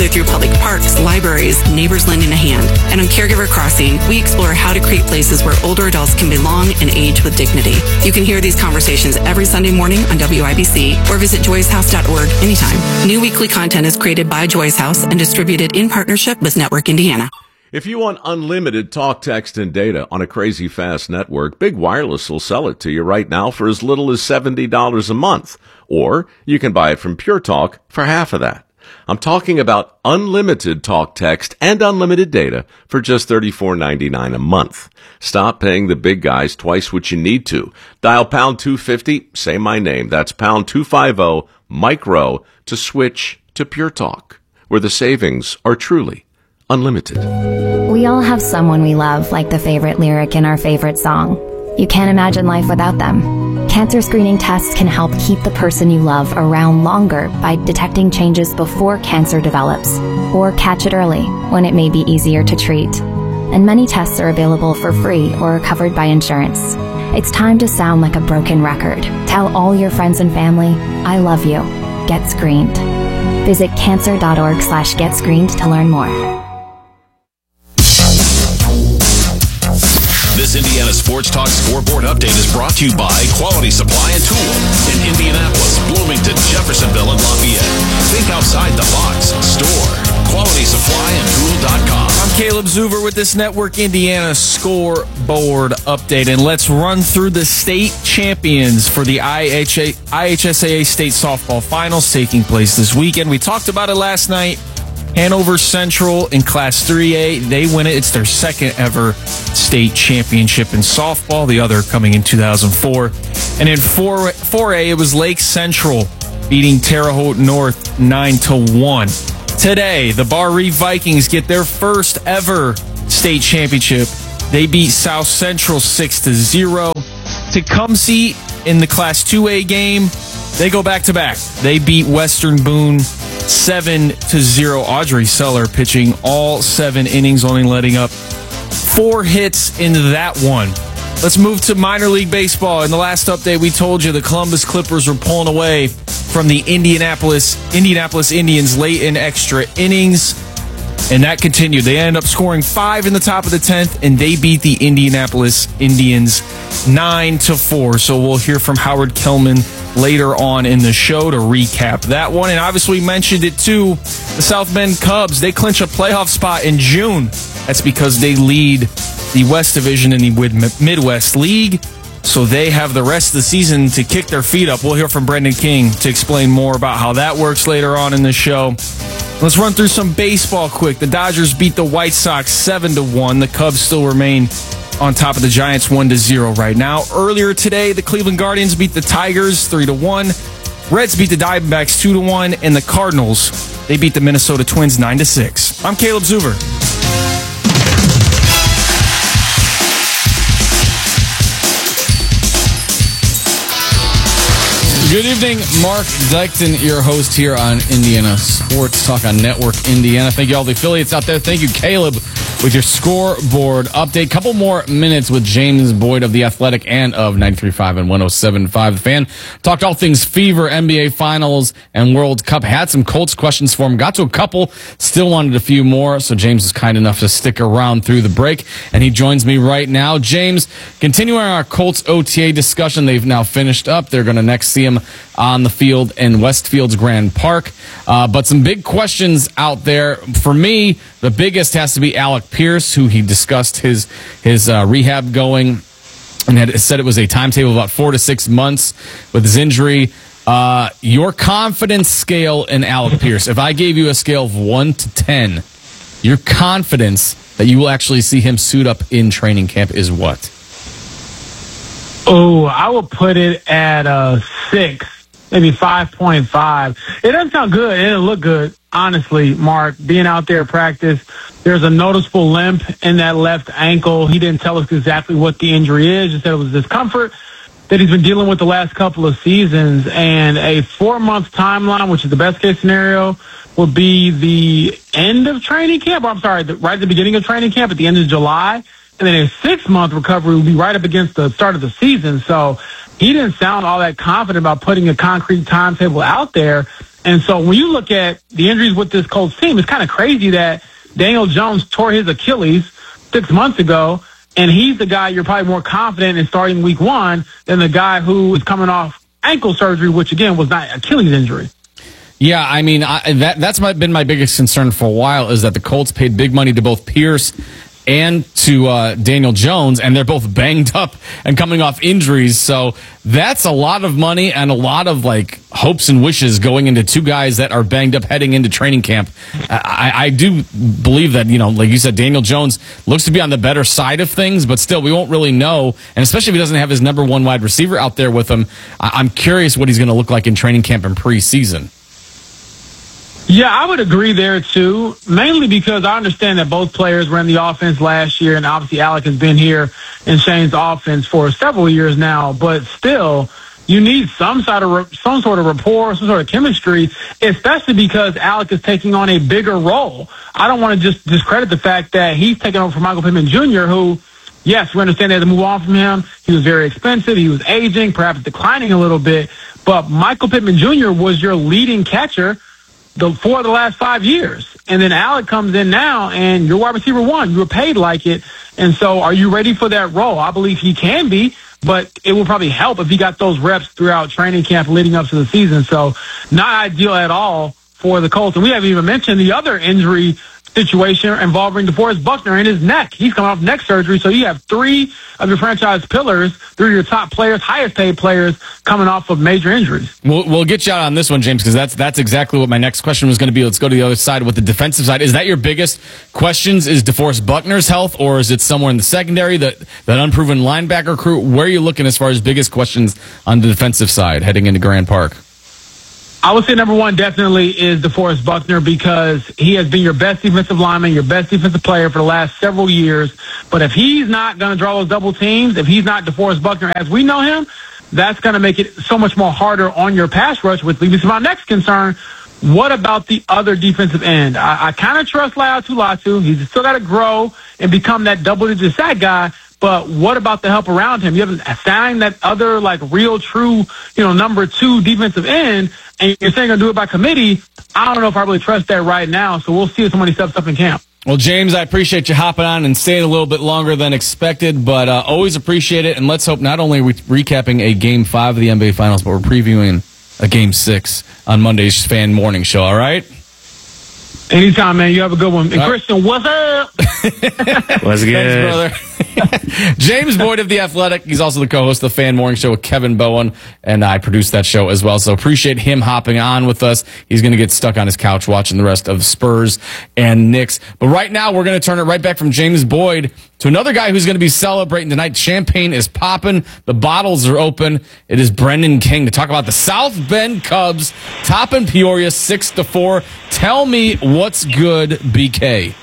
whether through public parks, libraries, neighbors lending a hand. And on Caregiver Crossing, we explore how to create places where older adults can belong and age with dignity. You can hear these conversations every Sunday morning on WIBC or visit joycehouse.org anytime. New weekly content is created by Joyce House and distributed in partnership with Network Indiana. If you want unlimited talk, text, and data on a crazy fast network, Big Wireless will sell it to you right now for as little as $70 a month. Or you can buy it from Pure Talk for half of that. I'm talking about unlimited talk, text, and unlimited data for just $34.99 a month. Stop paying the big guys twice what you need to. Dial pound 250, say my name. That's pound 250 micro to switch to Pure Talk, where the savings are truly unlimited. We all have someone we love, like the favorite lyric in our favorite song. You can't imagine life without them. Cancer screening tests can help keep the person you love around longer by detecting changes before cancer develops, or catch it early when it may be easier to treat. And many tests are available for free or covered by insurance. It's time to sound like a broken record. Tell all your friends and family, I love you. Get screened. Visit cancer.org/getscreened to learn more. This Indiana Sports Talk Scoreboard Update is brought to you by Quality Supply and Tool in Indianapolis, Bloomington, Jeffersonville, and Lafayette. Think outside the box. Store QualitySupplyandTool.com. I'm Caleb Zuber with this Network Indiana Scoreboard Update, and let's run through the state champions for the IHSAA State Softball Finals taking place this weekend. We talked about it last night. Hanover Central in Class 3A, they win it. It's their second ever state championship in softball, the other coming in 2004. And in 4A, it was Lake Central beating Terre Haute North 9-1. Today, the Bar Reeve Vikings get their first ever state championship. They beat South Central 6-0. Tecumseh in the Class 2A game, they go back-to-back. They beat Western Boone 7-0. Audrey Seller pitching all 7 innings, only letting up 4 hits in that one. Let's move to minor league baseball. In the last update, we told you the Columbus Clippers were pulling away from the Indianapolis Indians late in extra innings, and that continued. They ended up scoring 5 in the top of the 10th, and they beat the Indianapolis Indians 9-4. So we'll hear from Howard Kellman later on in the show to recap that one. And obviously we mentioned it too, the South Bend Cubs, they clinch a playoff spot in June. That's because they lead the West Division in the Midwest League, so they have the rest of the season to kick their feet up. We'll hear from Brendan King to explain more about how that works later on in the show. Let's run through some baseball quick. The Dodgers beat the White Sox 7-1. The Cubs still remain on top of the Giants 1-0 right now. Earlier today, the Cleveland Guardians beat the Tigers 3-1. Reds beat the Diamondbacks 2-1, and the Cardinals, they beat the Minnesota Twins 9-6. I'm Caleb Zuber. Good evening, Mark Dykton, your host here on Indiana Sports Talk on Network Indiana. Thank you all the affiliates out there. Thank you, Caleb, with your scoreboard update. Couple more minutes with James Boyd of The Athletic and of 93.5 and 107.5 The Fan. Talked all things Fever, NBA Finals, and World Cup. Had some Colts questions for him. Got to a couple. Still wanted a few more, so James was kind enough to stick around through the break, and he joins me right now. James, continuing our Colts OTA discussion, they've now finished up. They're going to next see him on the field in Westfield's Grand Park. But some big questions out there. For me, the biggest has to be Alec Pierce, who he discussed his rehab going and had said it was a timetable of about 4 to 6 months with his injury. Your confidence scale in Alec Pierce, if I gave you a scale of 1 to 10, your confidence that you will actually see him suit up in training camp is what? Oh, I would put it at a 6, maybe 5.5. It doesn't sound good. It didn't look good, honestly, Mark. Being out there at practice, there's a noticeable limp in that left ankle. He didn't tell us exactly what the injury is. He said it was discomfort that he's been dealing with the last couple of seasons. And a 4-month timeline, which is the best-case scenario, would be the end of training camp. Right at the beginning of training camp, at the end of July. And then a 6-month recovery would be right up against the start of the season. So he didn't sound all that confident about putting a concrete timetable out there. And so when you look at the injuries with this Colts team, it's kind of crazy that Daniel Jones tore his Achilles 6 months ago, and he's the guy you're probably more confident in starting week 1 than the guy who is coming off ankle surgery, which, again, was not Achilles injury. Yeah, I mean, that's been my biggest concern for a while is that the Colts paid big money to both Pierce and to Daniel Jones, and they're both banged up and coming off injuries. So that's a lot of money and a lot of like hopes and wishes going into two guys that are banged up heading into training camp. I do believe that, like you said, Daniel Jones looks to be on the better side of things, but still we won't really know. And especially if he doesn't have his number one wide receiver out there with him, I'm curious what he's going to look like in training camp and preseason. Yeah, I would agree there, too, mainly because I understand that both players were in the offense last year, and obviously Alec has been here in Shane's offense for several years now, but still, you need some sort of rapport, some sort of chemistry, especially because Alec is taking on a bigger role. I don't want to just discredit the fact that he's taking over for Michael Pittman Jr., who, yes, we understand they had to move on from him. He was very expensive. He was aging, perhaps declining a little bit, but Michael Pittman Jr. was your leading catcher for the last 5 years. And then Alec comes in now, and you're wide receiver 1. You were paid like it. And so are you ready for that role? I believe he can be, but it will probably help if he got those reps throughout training camp leading up to the season. So not ideal at all for the Colts. And we haven't even mentioned the other injury situation involving DeForest Buckner in his neck. He's coming off neck surgery, so you have 3 of your franchise pillars, 3 of your top players, highest paid players, coming off of major injuries. We'll get you out on this one, James, because that's exactly what my next question was going to be. Let's go to the other side with the defensive side. Is that your biggest questions? Is DeForest Buckner's health, or is it somewhere in the secondary, that unproven linebacker crew? Where are you looking as far as biggest questions on the defensive side heading into Grand Park? I would say number 1 definitely is DeForest Buckner, because he has been your best defensive lineman, your best defensive player for the last several years. But if he's not going to draw those double teams, if he's not DeForest Buckner as we know him, that's going to make it so much more harder on your pass rush, which leads me to my next concern. What about the other defensive end? I kind of trust Laiatu. He's still got to grow and become that double-digit sack guy. But what about the help around him? You haven't signed that other, real, true, number 2 defensive end, and you're saying you're going to do it by committee. I don't know if I really trust that right now, so we'll see if somebody steps up in camp. Well, James, I appreciate you hopping on and staying a little bit longer than expected, but always appreciate it. And let's hope not only are we recapping a Game 5 of the NBA Finals, but we're previewing a Game 6 on Monday's Fan Morning Show, all right? Anytime, man. You have a good one. And Christian, what's up? What's good? Thanks, brother. James Boyd of The Athletic. He's also the co-host of the Fan Morning Show with Kevin Bowen, and I produce that show as well. So appreciate him hopping on with us. He's going to get stuck on his couch watching the rest of Spurs and Knicks. But right now, we're going to turn it right back from James Boyd to another guy who's going to be celebrating tonight. Champagne is popping. The bottles are open. It is Brendan King to talk about the South Bend Cubs topping Peoria 6-4. Tell me what's good, BK.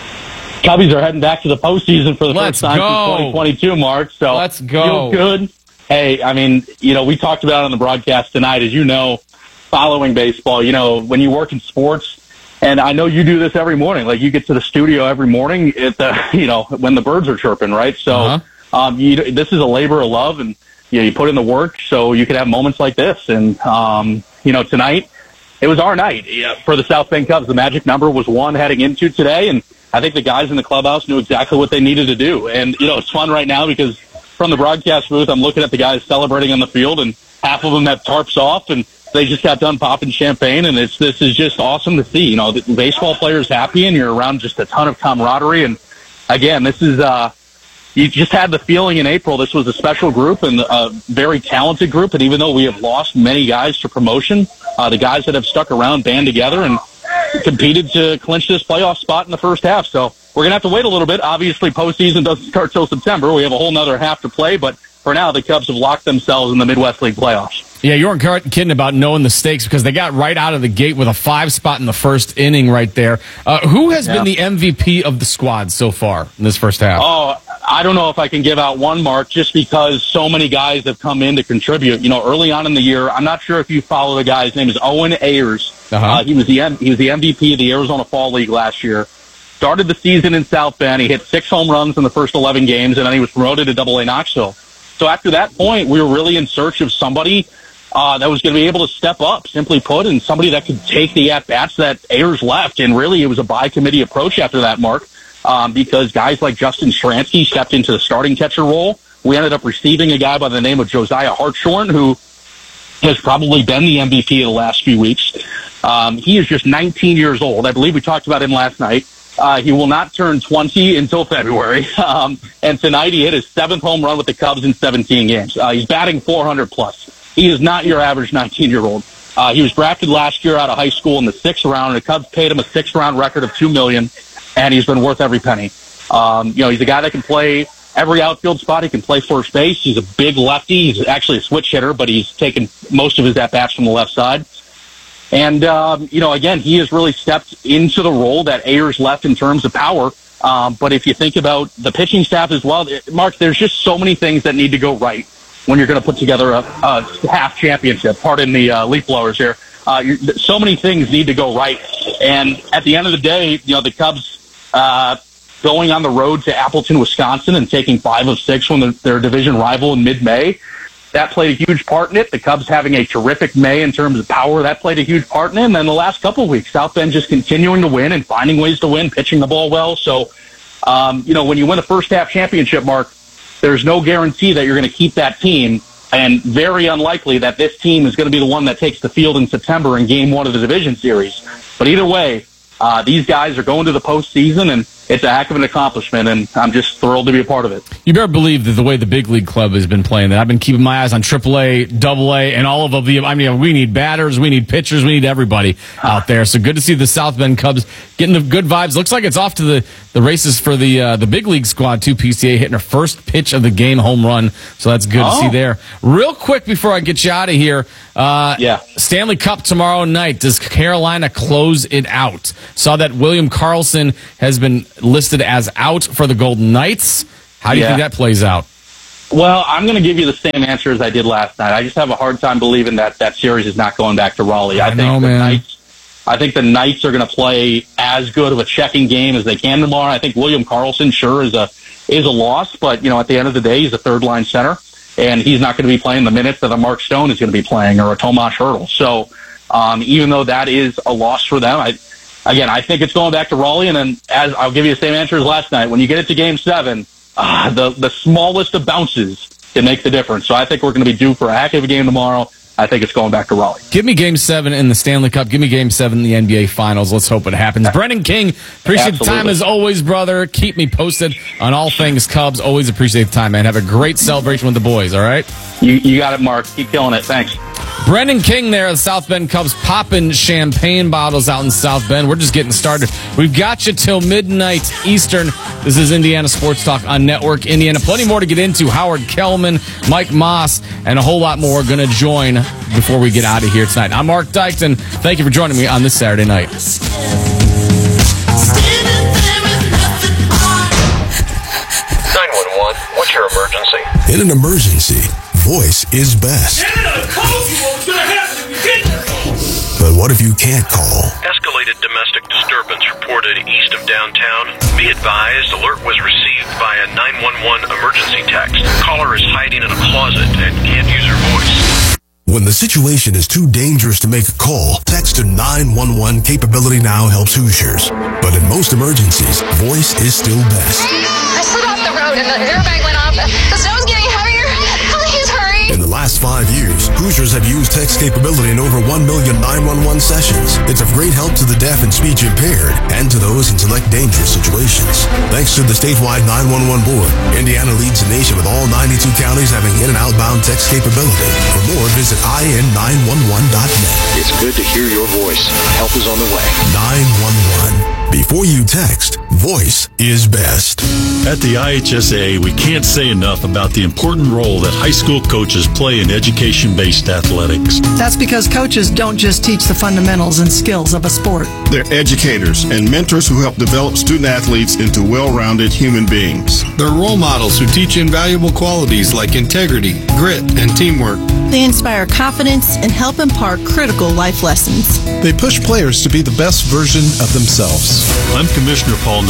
Cubbies are heading back to the postseason for the first time since 2022, Mark. So let's go. Feel good. Hey, I mean, we talked about it on the broadcast tonight, as you know, following baseball, when you work in sports, and I know you do this every morning. Like, you get to the studio every morning at the, when the birds are chirping, right? So, this is a labor of love, and you put in the work so you can have moments like this. And, tonight, it was our night for the South Bend Cubs. The magic number was 1 heading into today, and I think the guys in the clubhouse knew exactly what they needed to do. And, it's fun right now because from the broadcast booth, I'm looking at the guys celebrating on the field, and half of them have tarps off, and they just got done popping champagne, and this is just awesome to see. The baseball players happy, and you're around just a ton of camaraderie. And, again, this is you just had the feeling in April this was a special group and a very talented group. And even though we have lost many guys to promotion, the guys that have stuck around band together and competed to clinch this playoff spot in the first half. So we're going to have to wait a little bit. Obviously, postseason doesn't start till September. We have a whole nother half to play. But for now, the Cubs have locked themselves in the Midwest League playoffs. Yeah, you weren't kidding about knowing the stakes because they got right out of the gate with a 5 spot in the first inning right there. Who has been the MVP of the squad so far in this first half? Oh, I don't know if I can give out one, Mark, just because so many guys have come in to contribute. Early on in the year, I'm not sure if you follow the guy. His name is Owen Ayers. He was the MVP of the Arizona Fall League last year. Started the season in South Bend. He hit 6 home runs in the first 11 games, and then he was promoted to Double-A Knoxville. So after that point, we were really in search of somebody that was going to be able to step up, simply put, and somebody that could take the at-bats that Ayers left. And really, it was a by-committee approach after that, Mark, because guys like Justin Stransky stepped into the starting catcher role. We ended up receiving a guy by the name of Josiah Hartshorn, who has probably been the MVP of the last few weeks. He is just 19 years old. I believe we talked about him last night. He will not turn 20 until February. And tonight he hit his 7th home run with the Cubs in 17 games. He's batting 400+. He is not your average 19-year-old. He was drafted last year out of high school in the 6th round, and the Cubs paid him a 6th-round record of $2 million, and he's been worth every penny. He's a guy that can play every outfield spot. He can play first base. He's a big lefty. He's actually a switch hitter, but he's taken most of his at-bats from the left side. And, again, he has really stepped into the role that Ayers left in terms of power. But if you think about the pitching staff as well, Mark, there's just so many things that need to go right when you're going to put together a half championship. Pardon the leaf blowers here. So many things need to go right. And at the end of the day, the Cubs going on the road to Appleton, Wisconsin, and taking 5 of 6 from their division rival in mid-May, that played a huge part in it. The Cubs having a terrific May in terms of power, that played a huge part in it. And then the last couple of weeks, South Bend just continuing to win and finding ways to win, pitching the ball well. So, when you win a first-half championship, Mark, there's no guarantee that you're going to keep that team, and very unlikely that this team is going to be the one that takes the field in September in Game 1 of the division series. But either way, these guys are going to the postseason, and it's a heck of an accomplishment, and I'm just thrilled to be a part of it. You better believe that the way the big league club has been playing that. I've been keeping my eyes on AAA, AA, and all of the. I mean, we need batters, we need pitchers, we need everybody out there. So good to see the South Bend Cubs getting the good vibes. Looks like it's off to the races for the big league squad too. PCA hitting her first pitch of the game home run, so that's good to see there. Real quick before I get you out of here, Stanley Cup tomorrow night. Does Carolina close it out? Saw that William Karlsson has been listed as out for the Golden Knights. How do you think that plays out? Well, I'm going to give you the same answer as I did last night. I just have a hard time believing that series is not going back to Raleigh. I think the Knights are going to play as good of a checking game as they can tomorrow. I think William Karlsson sure is a loss, but at the end of the day, he's a third-line center, and he's not going to be playing the minutes that a Mark Stone is going to be playing or a Tomas Hertl. So even though that is a loss for them, I think it's going back to Raleigh, and then as I'll give you the same answer as last night. When you get it to Game 7, the smallest of bounces can make the difference. So I think we're going to be due for a heck of a game tomorrow. I think it's going back to Raleigh. Give me Game 7 in the Stanley Cup. Give me Game 7 in the NBA Finals. Let's hope it happens. Brendan King, appreciate the time as always, brother. Keep me posted on all things Cubs. Always appreciate the time, man. Have a great celebration with the boys, all right? You got it, Mark. Keep killing it. Thanks. Brendan King there at South Bend Cubs, popping champagne bottles out in South Bend. We're just getting started. We've got you till midnight Eastern. This is Indiana Sports Talk on Network Indiana. Plenty more to get into. Howard Kellman, Mike Moss, and a whole lot more are going to join before we get out of here tonight. I'm Mark Dykton. Thank you for joining me on this Saturday night. 911, what's your emergency? In an emergency, voice is best. But what if you can't call? Escalated domestic disturbance reported east of downtown. Be advised, alert was received by a 911 emergency text. Caller is hiding in a closet and can't use her voice. When the situation is too dangerous to make a call, text to 911 Capability Now helps Hoosiers. But in most emergencies, voice is still best. I slid off the road and the airbag went off. The snow's getting heavier. Please hurry. In the last 5 years, Hoosiers have used text capability in over 1 million 911 sessions. It's of great help to the deaf and speech impaired and to those in select dangerous situations. Thanks to the statewide 911 board, Indiana leads the nation with all 92 counties having in- and outbound text capability. For more, visit in911.net. It's good to hear your voice. Help is on the way. 911. Before you text, voice is best. At the IHSA, we can't say enough about the important role that high school coaches play in education-based athletics. That's because coaches don't just teach the fundamentals and skills of a sport. They're educators and mentors who help develop student athletes into well-rounded human beings. They're role models who teach invaluable qualities like integrity, grit, and teamwork. They inspire confidence and help impart critical life lessons. They push players to be the best version of themselves. I'm Commissioner Paul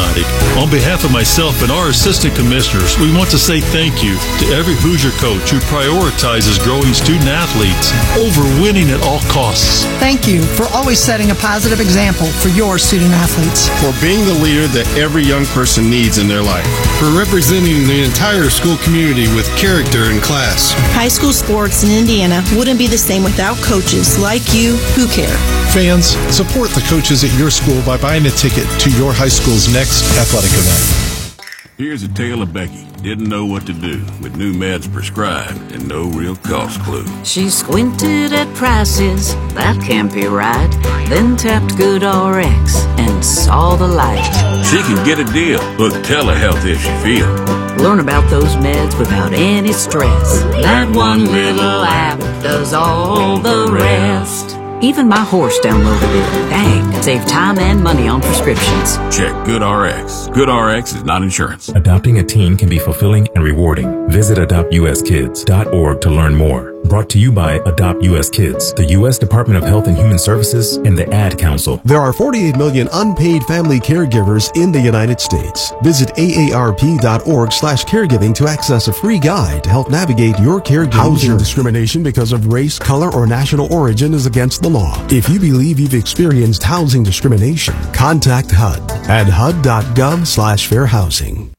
United. On behalf of myself and our assistant commissioners, we want to say thank you to every Hoosier coach who prioritizes growing student athletes over winning at all costs. Thank you for always setting a positive example for your student athletes. For being the leader that every young person needs in their life. For representing the entire school community with character and class. High school sports in Indiana wouldn't be the same without coaches like you who care. Fans, support the coaches at your school by buying a ticket to your high school's next athletic event. Here's a tale of Becky. Didn't know what to do with new meds prescribed and no real cost clue. She squinted at prices, that can't be right. Then tapped GoodRx and saw the light. She can get a deal. Look telehealth if she feels. Learn about those meds without any stress. That one little app does all the rest. Even my horse downloaded it. Dang, save time and money on prescriptions. Check GoodRx. GoodRx is not insurance. Adopting a teen can be fulfilling and rewarding. Visit adoptuskids.org to learn more. Brought to you by Adopt U.S. Kids, the U.S. Department of Health and Human Services, and the Ad Council. There are 48 million unpaid family caregivers in the United States. Visit aarp.org/caregiving to access a free guide to help navigate your caregiving. Housing discrimination because of race, color, or national origin is against the law. If you believe you've experienced housing discrimination, contact HUD at hud.gov/fairhousing.